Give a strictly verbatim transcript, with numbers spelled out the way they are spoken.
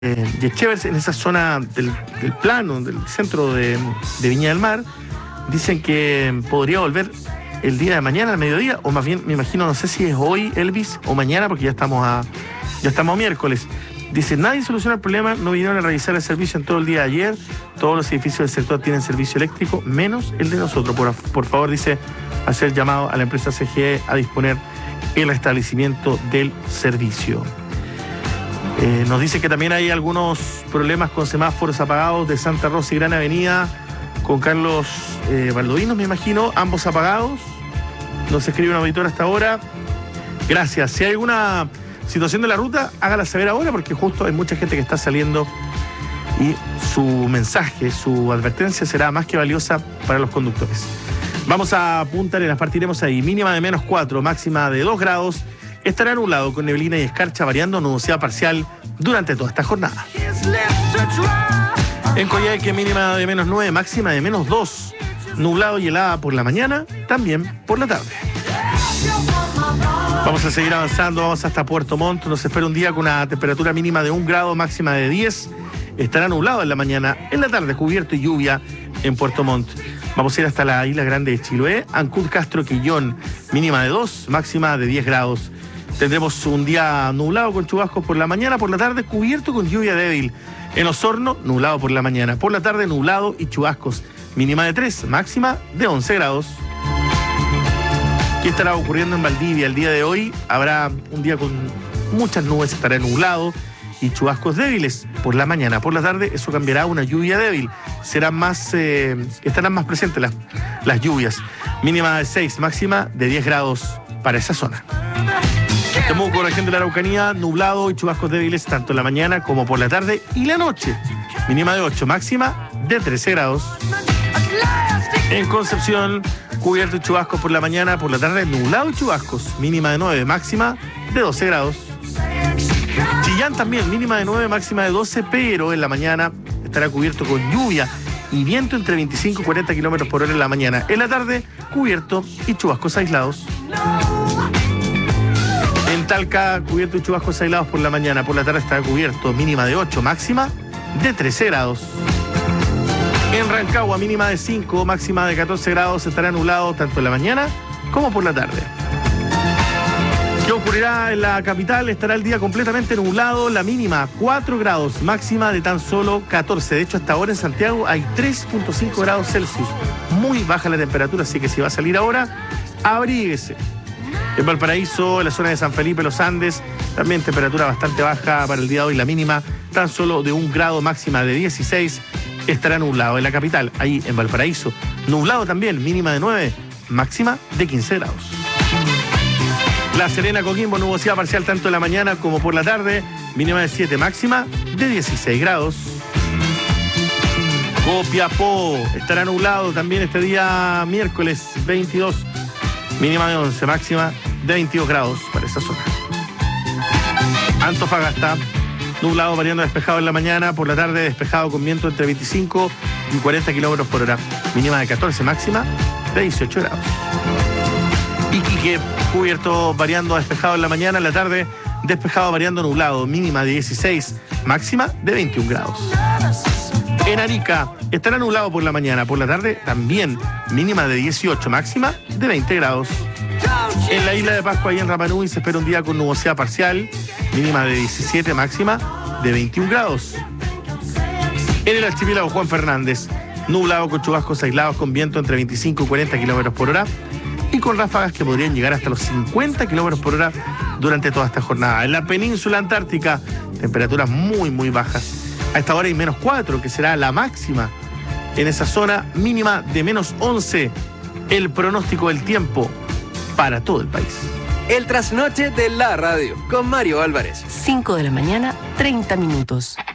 Eh, y Echevers, en esa zona del, del plano, del centro de, de Viña del Mar, dicen que podría volver el día de mañana al mediodía, o más bien, me imagino, no sé si es hoy, Elvis, o mañana, porque ya estamos a ya estamos a miércoles. Dice, nadie soluciona el problema, no vinieron a revisar el servicio en todo el día de ayer, todos los edificios del sector tienen servicio eléctrico, menos el de nosotros. Por, por favor, dice, hacer llamado a la empresa C G E a disponer el restablecimiento del servicio. Eh, nos dice que también hay algunos problemas con semáforos apagados de Santa Rosa y Gran Avenida, con Carlos eh, Baldovinos, me imagino, ambos apagados. Nos escribe un auditor hasta ahora. Gracias. Si hay alguna situación de la ruta, hágala saber ahora, porque justo hay mucha gente que está saliendo y su mensaje, su advertencia será más que valiosa para los conductores. Vamos a Punta Arenas, partiremos ahí. Mínima de menos cuatro, máxima de dos grados. Estará nublado con neblina y escarcha variando, nubosidad parcial durante toda esta jornada. En Coyhaique, mínima de menos nueve, máxima de menos dos. Nublado y helada por la mañana, también por la tarde. Vamos a seguir avanzando, vamos hasta Puerto Montt. Nos espera un día con una temperatura mínima de un grado, máxima de diez. Estará nublado en la mañana, en la tarde cubierto y lluvia en Puerto Montt. Vamos a ir hasta la isla grande de Chiloé, Ancud, Castro, Quillón, mínima de dos, máxima de diez grados. Tendremos un día nublado con chubascos por la mañana, por la tarde cubierto con lluvia débil. En Osorno, nublado por la mañana, por la tarde nublado y chubascos, mínima de tres, máxima de once grados. ¿Qué estará ocurriendo en Valdivia el día de hoy? Habrá un día con muchas nubes, estará nublado y chubascos débiles por la mañana. Por la tarde eso cambiará a una lluvia débil. Serán más, eh, estarán más presentes las, las lluvias. Mínima de seis, máxima de diez grados para esa zona. Temuco, región de la Araucanía, nublado y chubascos débiles tanto en la mañana como por la tarde y la noche. Mínima de ocho, máxima de trece grados. En Concepción, cubierto y chubascos por la mañana, por la tarde nublado y chubascos. Mínima de nueve, máxima de doce grados. Chillán también, mínima de nueve, máxima de doce, pero en la mañana estará cubierto con lluvia y viento entre veinticinco y cuarenta kilómetros por hora en la mañana. En la tarde, cubierto y chubascos aislados. En Talca, cubierto y chubascos aislados por la mañana. Por la tarde estará cubierto, mínima de ocho, máxima de trece grados. En Rancagua, mínima de cinco, máxima de catorce grados. Estará nublado tanto en la mañana como por la tarde. ¿Qué ocurrirá en la capital? Estará el día completamente nublado. La mínima cuatro grados, máxima de tan solo catorce. De hecho, hasta ahora en Santiago hay tres punto cinco grados Celsius. Muy baja la temperatura, así que si va a salir ahora, abríguese. En Valparaíso, en la zona de San Felipe, los Andes, también temperatura bastante baja para el día de hoy. La mínima tan solo de un grado, máxima de dieciséis. Estará nublado en la capital, ahí en Valparaíso. Nublado también, mínima de nueve, máxima de quince grados. La Serena, Coquimbo, nubosidad parcial tanto en la mañana como por la tarde. Mínima de siete, máxima de dieciséis grados. Copiapó, estará nublado también este día miércoles veintidós. Mínima de once, máxima de veintidós grados para esa zona. Antofagasta, nublado variando despejado en la mañana, por la tarde despejado con viento entre veinticinco y cuarenta kilómetros por hora. Mínima de catorce, máxima de dieciocho grados. Iquique, cubierto variando despejado en la mañana, en la tarde despejado variando nublado. Mínima de dieciséis, máxima de veintiún grados. En Arica, estará nublado por la mañana, por la tarde también, mínima de dieciocho, máxima de veinte grados. En la isla de Pascua y en Rapa Nui se espera un día con nubosidad parcial, mínima de diecisiete, máxima de veintiún grados. En el archipiélago Juan Fernández, nublado con chubascos aislados con viento entre veinticinco y cuarenta kilómetros por hora y con ráfagas que podrían llegar hasta los cincuenta kilómetros por hora durante toda esta jornada. En la península antártica, temperaturas muy, muy bajas. A esta hora hay menos cuatro, que será la máxima en esa zona, mínima de menos once. El pronóstico del tiempo para todo el país. El trasnoche de la radio, con Mario Álvarez. cinco de la mañana, treinta minutos.